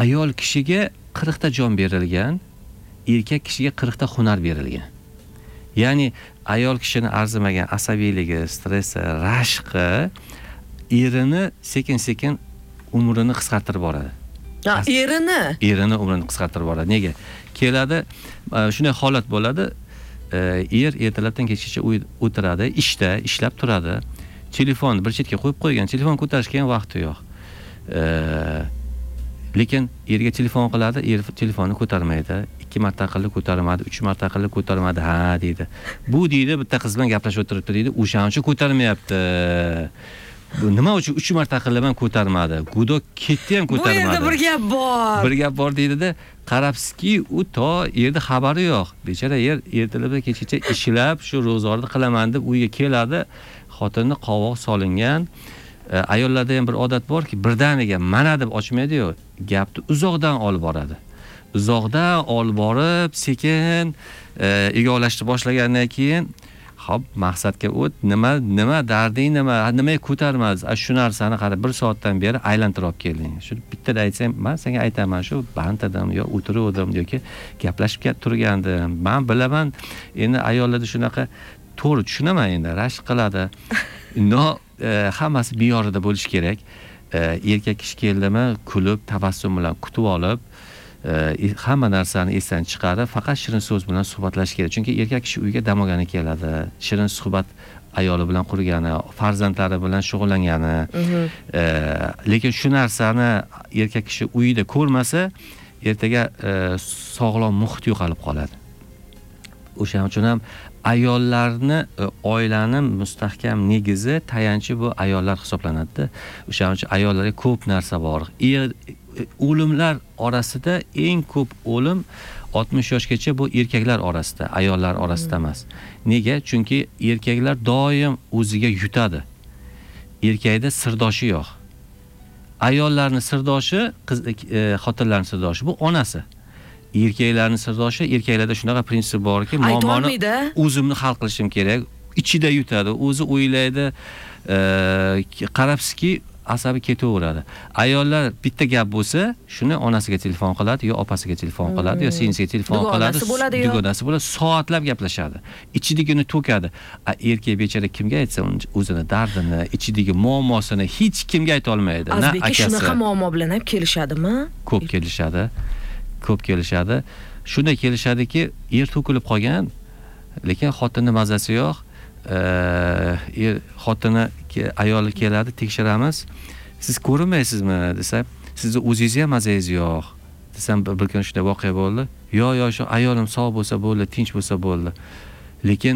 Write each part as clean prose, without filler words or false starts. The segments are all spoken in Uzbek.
ayol kishiga 40 ta jon berilgan, erkak kishiga 40 ta hunar berilgan. Ya'ni ayol kishini arzimagan asabiyligi, stressi, rashqi erini sekin-sekin umrini qisqartirib boradi. Erini umrini qisqartirib boradi. Nega? Keladi, shunday holat bo'ladi. Ertalabdan kechgacha o'tiradi, ishlab turadi. Telefon bir chetga qo'yib qo'ygan, telefon ko'tarishga ham vaqti yo'q. Lekin erga telefon qiladi, telefonni ko'tarmaydi. 2 marta qilib ko'tarmadi, 3 marta qilib ko'tarmadi, ha deydi. Bu deydi, bitta qiz bilan gaplashib o'tiribdi deydi, o'shaning uchun ko'tarmayapti. Bu nima uchun 3 marta qilib ham ko'tarmadi? Gudo ketdi ham ko'tarmadi. Bu yerda bir gap bor. Bir gap bor deydi-da, qarabsizki, u to yerda xabari yo'q. Bechora ertalabdan kechgacha ishlab, shu ro'zg'orni qilaman deb uyga keladi. Xotinni qovoq solingan. Ayollarda ham bir odat borki, birdaniga mana deb ochmaydi-yu, gapni uzoqdan olib boradi. Uzoqdan olib borib, sekin egovlashni boshlagandan keyin, "Xo'p, maqsadga o't, nima darding nimaga ko'tarmaz? Shu narsani qara 1 soatdan beri aylantirib olib kelding. Shu bittada aytsam, men senga aytaman, shu band edim yo o'tiruvdim yoki gaplashib turgandim. Men bilaman, endi ayollarda shunaqa to'g'ri tushunaman endi, rashk qiladi. Hammasi me'yorida bo'lishi kerak. Erkak kishi keldimi, kulib, tabassum bilan kutib olib, hamma narsani esdan chiqarib, faqat shirin so'z bilan suhbatlash kerak. Chunki erkak kishi uyga dam olgani keladi. Shirin suhbat ayoli bilan qurgani, farzandlari bilan shug'ullangani. Lekin shu narsani erkak kishi uyida ko'rmasa, ertaga sog'lom muhit yo'qolib qoladi. O'shaning uchun ham ayollarni, oilani mustahkam negizi, tayanchi bu ayollar hisoblanadi. O'shaning uchun ayollarga ko'p narsa bor. O'limlar orasida eng ko'p o'lim 60 yoshgacha bu erkaklar orasida, ayollar orasida emas. Nega? Chunki erkaklar doim o'ziga yutadi. Erkakda sirdoshi yo'q. Ayollarning sirdoshi, xotinlarning sirdoshi bu onasi. Erkaklarning sirdoshi, erkaklarda shunaqa prinsip borki, muammoni o'zimni hal qilishim kerak. Ichida yutadi, o'zi o'ylaydi, qarabsizki, asabi ketaveradi. Ayollar bitta gap bo'lsa, shuni onasiga telefon qiladi, yo opasiga telefon qiladi, yo singlisiga telefon qiladi, dugonasi bo'ladi, soatlab gaplashadi. Ichidagini to'kadi. Erkak bechara kimga aytsa, o'zini dardini, ichidagi muammosini hech kimga ayta olmaydi. Na akasi. Shunaqa muammo bilan ham kelishadimi? Ko'p kelishadi. Shunday kelishadiki, to'kilib qolgan, lekin xotinning mazasi yo'q. Xotini ayoli keladi, tekshiramiz. Siz ko'rinmaysizmi desa, sizni o'zingiz ham mazangiz yo'q. Desam, bir kun shunday voqea bo'ldi. Yo'q, shu ayolim sog' bo'lsa bo'ldi, tinch bo'lsa bo'ldi. Lekin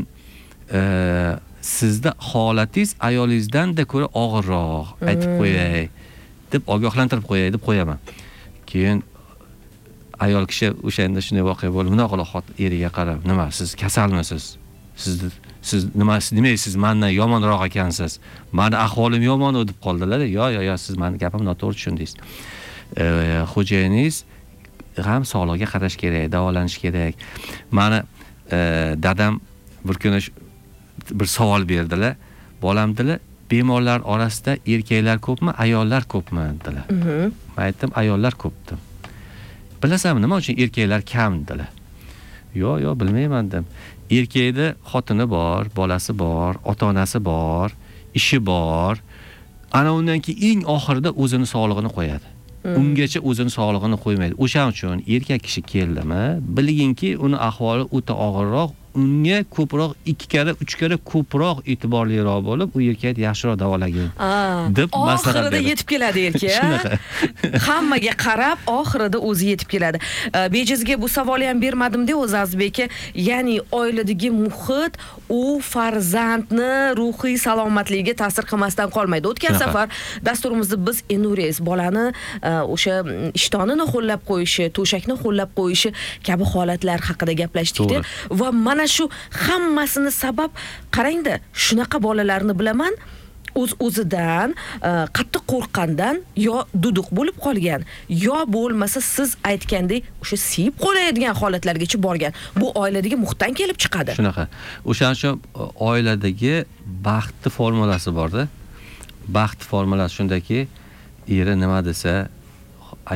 sizda holatingiz ayolingizdan-da ko'ra og'irroq, aytib qo'yay deb ogohlantirib qo'yay deb qo'yaman. Keyin ayol kishi o'shanda shunday voqea bo'ldi. Bunaqa qilib eriga qarab, "Nima, siz kasalmisiz? Siz siz mendan yomonroq ekansiz. Meni ahvolim yomon deb qoldilar. Yo'q, siz meni gapimni noto'g'ri tushundingiz. Xo'jayiningiz ham sog'lig'iga qarash kerak, davolanish kerak. Meni dadam bir kuni bir savol berdilar. Bolam dedilar, bemorlar orasida erkaklar ko'pmi, ayollar ko'pmi dedilar. Men aytdim, ayollar ko'p dedim. Bilasanmi, nima uchun erkaklar kam dedilar. Yo'q, bilmayman dedim. Erkakda xotini bor, bolasi bor, ota-onasi bor, ishi bor. Ana undan keyin eng oxirida o'zini sog'lig'ini qo'yadi. Ungacha o'zini sog'lig'ini qo'ymaydi. O'shaning uchun erkak kishi keldimi, bilginki, uni ahvoli o'ta og'irroq, unga ko'proq 2 karra, 3 karra ko'proq e'tiborliroq bo'lib, u erkakni yaxshiroq davolagin deb maslahat beradi. Oxirida yetib keladi erkak. Hammaga qarab, oxirida o'zi yetib keladi. Bejizga bu savolni ham bermadim-da o'zi Azizbek. Ya'ni oiladagi muhit u farzandni ruhiy salomatligiga ta'sir qilmasdan qolmaydi. O'tgan safar dasturimizda biz Enuriz bolani o'sha ishtonini qo'llab qo'yishi, to'shakni qo'llab qo'yishi kabi holatlar haqida gaplashdik-da. Va mana shu hammasini sabab qarangda, shunaqa bolalarni bilaman, o'zidan qattiq qo'rqqandan yo duduq bo'lib qolgan, yo bo'lmasa siz aytgandek o'sha siyib qo'yadigan holatlargacha borgan. Bu oiladagi muhitdan kelib chiqadi. Shunaqa. O'shaning uchun oiladagi baxtni formulasi bor-da. Baxt formulasi shundaki, eri nima desa,